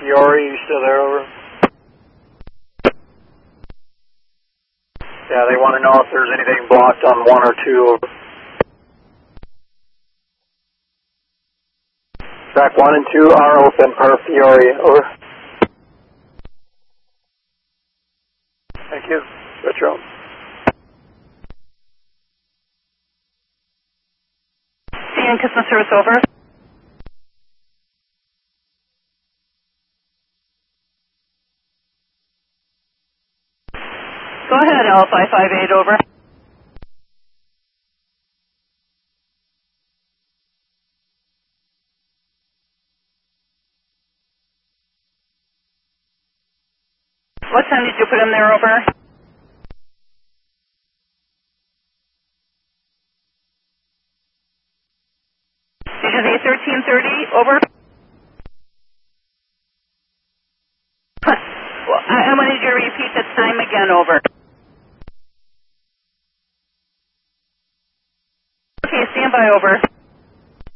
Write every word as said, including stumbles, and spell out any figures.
Fiore, you still there, over? Yeah, they want to know if there's anything blocked on one or two, over. Track one and two are open per Fiore, over. Thank you. Switch room. And customer service, over. Go ahead, L five five eight, over. What time did you put him there, over? Did you say thirteen thirty, over? Well, I, I wanted you to repeat the time again, over. Okay, stand by, over.